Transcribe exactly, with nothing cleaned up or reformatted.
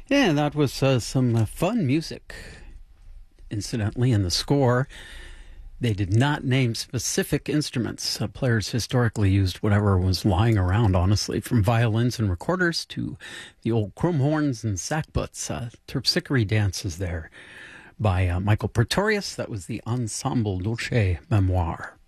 Yeah, that was uh, some uh, fun music. Incidentally, in the score, they did not name specific instruments. Uh, players historically used whatever was lying around, honestly, from violins and recorders to the old chrome horns and sackbuts. Uh, Terpsichore dances there by uh, Michael Pretorius. That was the Ensemble Dulce Memoir.